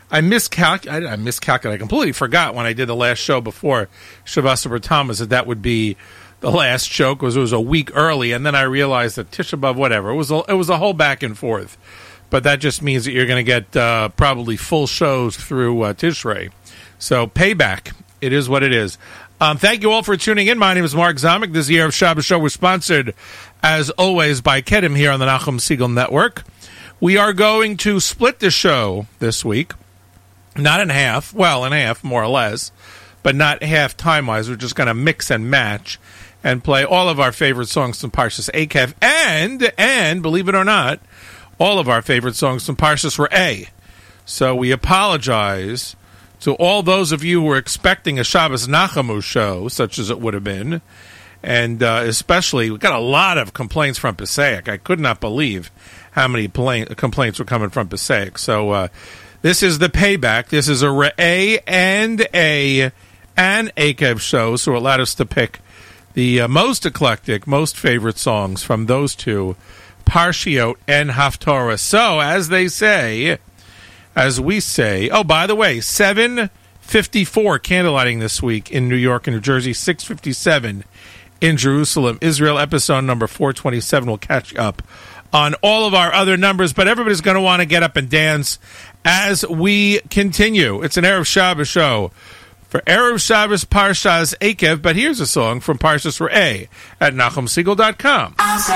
I miscalculated. I completely forgot when I did the last show before Shabbos Bar Tammuz that would be the last show because it was a week early, and then I realized that Tisha B'Av, whatever, it was a whole back and forth. But that just means that you're going to get probably full shows through Tishrei. So payback. It is what it is. Thank you all for tuning in. My name is Mark Zamek. This year of Shabbos Show was sponsored, as always, by Kedem here on the Nachum Segal Network. We are going to split the show this week. Not in half. Well, in half, more or less. But not half time-wise. We're just going to mix and match and play all of our favorite songs from Parshas Eikev. And, believe it or not, all of our favorite songs from Parshas Re'eh. So we apologize to all those of you who were expecting a Shabbos Nachamu show, such as it would have been. And especially, we got a lot of complaints from Passaic. I could not believe how many complaints were coming from Passaic. So this is the payback. This is a Re'eh and an Eikev show, so it allowed us to pick the most eclectic, most favorite songs from those two, Parshiot and Haftorah. So, as they say, as we say, oh, by the way, 7:54 candlelighting this week in New York and New Jersey, 6:57 in Jerusalem. Israel episode number 427 will catch up on all of our other numbers, but everybody's going to want to get up and dance as we continue. It's an Erev Shabbos show for Erev Shabbos Parshas Eikev, but here's a song from Parshas Re'eh at NachumSegal.com.